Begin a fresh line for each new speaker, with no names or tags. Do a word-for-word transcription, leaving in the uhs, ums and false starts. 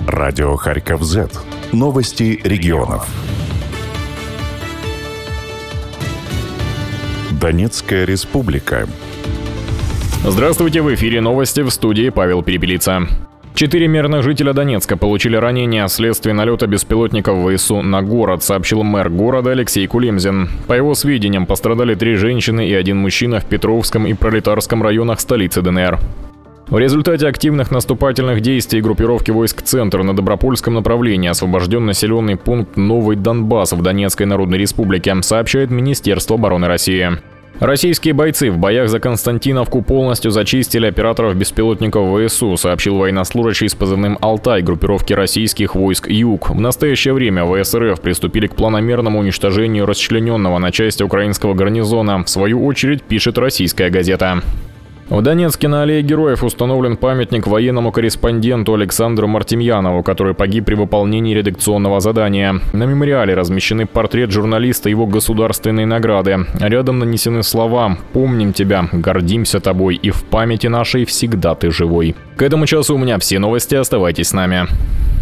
Радио Харьков Зет. Новости регионов. Донецкая республика.
Здравствуйте, в эфире новости, в студии Павел Перепелица. Четыре мирных жителя Донецка получили ранения вследствие налета беспилотников ВСУ на город, сообщил мэр города Алексей Кулемзин. По его сведениям, пострадали три женщины и один мужчина в Петровском и Пролетарском районах столицы ДНР. В результате активных наступательных действий группировки войск «Центр» на Добропольском направлении освобожден населенный пункт Новый Донбасс в Донецкой Народной Республике, сообщает Министерство обороны России. Российские бойцы в боях за Константиновку полностью зачистили операторов беспилотников ВСУ, сообщил военнослужащий с позывным «Алтай» группировки российских войск «Юг». В настоящее время ВС РФ приступили к планомерному уничтожению расчлененного на части украинского гарнизона. В свою очередь, пишет российская газета. В Донецке на Аллее Героев установлен памятник военному корреспонденту Александру Мартемьянову, который погиб при выполнении редакционного задания. На мемориале размещены портрет журналиста и его государственные награды. Рядом нанесены слова «Помним тебя, гордимся тобой и в памяти нашей всегда ты живой». К этому часу у меня все новости, оставайтесь с нами.